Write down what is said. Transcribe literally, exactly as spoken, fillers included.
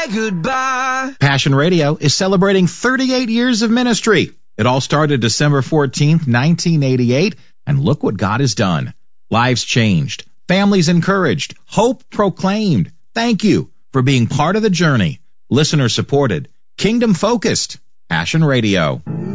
goodbye. Passion Radio is celebrating thirty-eight years of ministry. It all started December fourteenth, nineteen eighty-eight, and look what God has done. Lives changed, families encouraged, hope proclaimed. Thank you for being part of the journey. Listener supported, kingdom focused. Passion Radio.